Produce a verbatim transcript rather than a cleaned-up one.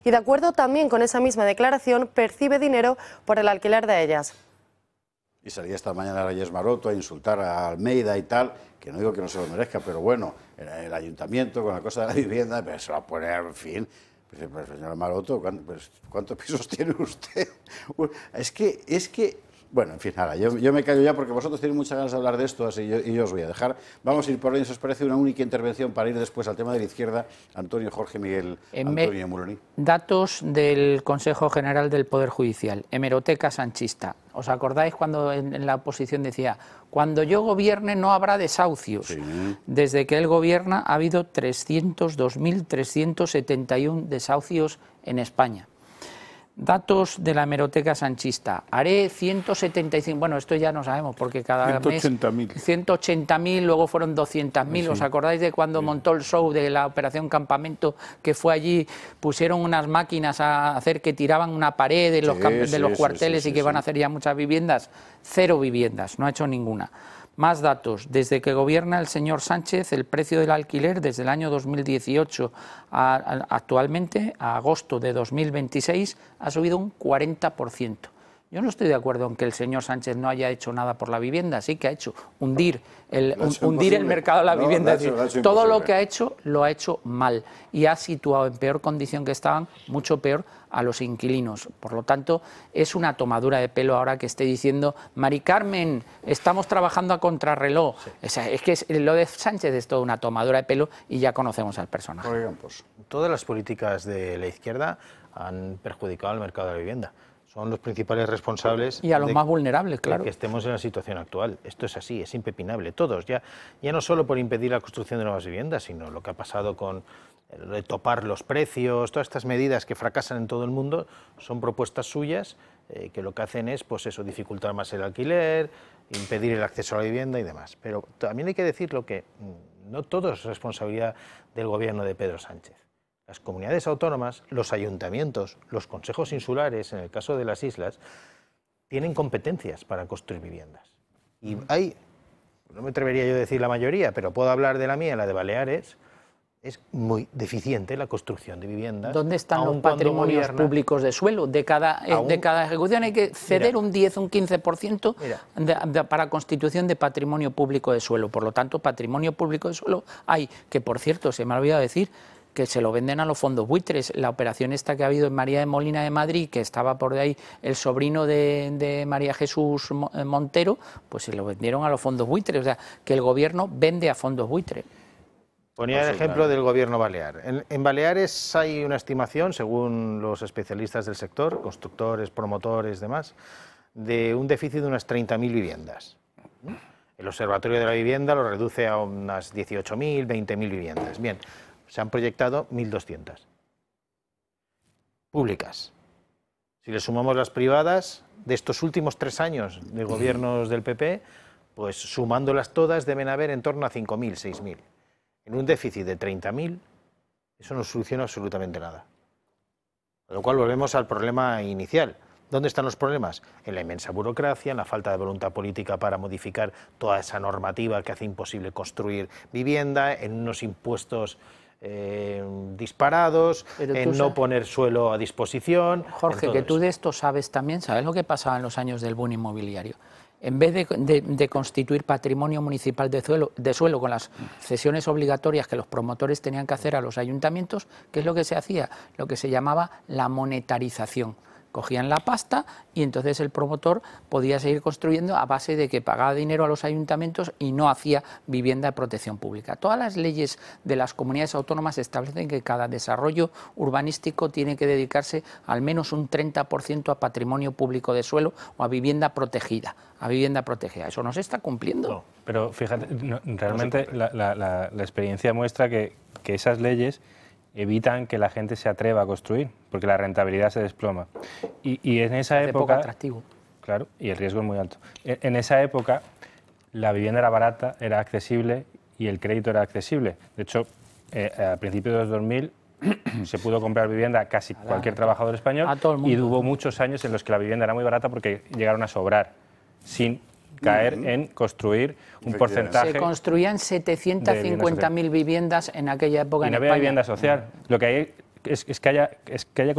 Y de acuerdo también con esa misma declaración, percibe dinero por el alquiler de ellas. Y salía esta mañana Reyes Maroto a insultar a Almeida y tal, que no digo que no se lo merezca, pero bueno, el, el ayuntamiento con la cosa de la vivienda, pero se va a poner, en fin, pues, pues señora Maroto, ¿cuántos, pues, ¿cuántos pisos tiene usted? Es que, es que, bueno, en fin, ahora, yo, yo me callo ya porque vosotros tenéis muchas ganas de hablar de esto, así yo, y yo os voy a dejar. Vamos a ir por ahí, si os parece, una única intervención para ir después al tema de la izquierda. Antonio, Jorge, Miguel, Antonio Muloni. Datos del Consejo General del Poder Judicial, hemeroteca sanchista. ¿Os acordáis cuando en, en la oposición decía, cuando yo gobierne no habrá desahucios? Sí. Desde que él gobierna ha habido trescientos dos mil trescientos setenta y uno desahucios en España. Datos de la hemeroteca sanchista. Haré ciento setenta y cinco, bueno, esto ya no sabemos porque cada ciento ochenta mil. mes... ciento ochenta mil, luego fueron doscientos mil. Sí. ¿Os acordáis de cuando sí. montó el show de la Operación Campamento, que fue allí, pusieron unas máquinas a hacer que tiraban una pared de los, sí, de los sí, cuarteles sí, sí, y que sí, van a hacer ya muchas viviendas? Cero viviendas, no ha hecho ninguna. Más datos. Desde que gobierna el señor Sánchez, el precio del alquiler desde el año dos mil dieciocho a, a, actualmente, a agosto de dos mil veintiséis, ha subido un cuarenta por ciento. Yo no estoy de acuerdo en que el señor Sánchez no haya hecho nada por la vivienda, sí que ha hecho hundir el, un, hundir el mercado de la no, vivienda. Hecho, es decir, todo lo que ha hecho lo ha hecho mal y ha situado en peor condición que estaban, mucho peor, a los inquilinos. Por lo tanto, es una tomadura de pelo ahora que esté diciendo, Mari Carmen, estamos trabajando a contrarreloj. Sí. O sea, es que es, lo de Sánchez es toda una tomadura de pelo y ya conocemos al personaje. Oigan, pues. Todas las políticas de la izquierda han perjudicado al mercado de la vivienda. Son los principales responsables. Y a los de, más vulnerables, claro. De que estemos en la situación actual. Esto es así, es impepinable. Todos, ya, ya no solo por impedir la construcción de nuevas viviendas, sino lo que ha pasado con el topar los precios, todas estas medidas que fracasan en todo el mundo, son propuestas suyas eh, que lo que hacen es, pues eso, dificultar más el alquiler, impedir el acceso a la vivienda y demás. Pero también hay que decirlo que no todo es responsabilidad del gobierno de Pedro Sánchez. Las comunidades autónomas, los ayuntamientos, los consejos insulares, en el caso de las islas, tienen competencias para construir viviendas. Y hay, no me atrevería yo a decir la mayoría, pero puedo hablar de la mía, la de Baleares, es muy deficiente la construcción de viviendas. ¿Dónde están los patrimonios gobierna, públicos de suelo? De cada, aún, de cada ejecución hay que ceder mira, un diez, un quince por ciento de, de, para constitución de patrimonio público de suelo. Por lo tanto, patrimonio público de suelo hay, que por cierto, se me ha olvidado decir, que se lo venden a los fondos buitres. La operación esta que ha habido en María de Molina de Madrid, que estaba por ahí el sobrino de, de María Jesús Montero, pues se lo vendieron a los fondos buitres. O sea, que el gobierno vende a fondos buitres. Ponía el ejemplo del gobierno balear. En, en Baleares hay una estimación, según los especialistas del sector, constructores, promotores, demás, de un déficit de unas treinta mil viviendas. El Observatorio de la Vivienda lo reduce a unas dieciocho mil, veinte mil viviendas. Bien. Se han proyectado mil doscientas públicas. Si le sumamos las privadas de estos últimos tres años de gobiernos del P P, pues sumándolas todas deben haber en torno a cinco mil, seis mil. En un déficit de treinta mil, eso no soluciona absolutamente nada. Con lo cual volvemos al problema inicial. ¿Dónde están los problemas? En la inmensa burocracia, en la falta de voluntad política para modificar toda esa normativa que hace imposible construir vivienda, en unos impuestos Eh, disparados, en no poner suelo a disposición. Jorge, que tú de esto sabes también, ¿sabes lo que pasaba en los años del boom inmobiliario? En vez de, de, de constituir patrimonio municipal de suelo, de suelo con las cesiones obligatorias que los promotores tenían que hacer a los ayuntamientos, ¿qué es lo que se hacía? Lo que se llamaba la monetarización. Cogían la pasta y entonces el promotor podía seguir construyendo a base de que pagaba dinero a los ayuntamientos y no hacía vivienda de protección pública. Todas las leyes de las comunidades autónomas establecen que cada desarrollo urbanístico tiene que dedicarse al menos un treinta por ciento a patrimonio público de suelo o a vivienda protegida. A vivienda protegida. Eso no se está cumpliendo. No, pero fíjate, no, realmente no la, la, la, la experiencia muestra que, que esas leyes evitan que la gente se atreva a construir, porque la rentabilidad se desploma. Y, y en esa época... poco atractivo. Claro, y el riesgo es muy alto. En, en esa época la vivienda era barata, era accesible y el crédito era accesible. De hecho, eh, a principios de los dos mil se pudo comprar vivienda a casi a cualquier trabajador español a todo el mundo. Y hubo muchos años en los que la vivienda era muy barata porque llegaron a sobrar, sin caer uh-huh. en construir un porcentaje. Se construían setecientas cincuenta mil viviendas en aquella época y en no había España. vivienda social. Lo que hay es, es que haya... Es que haya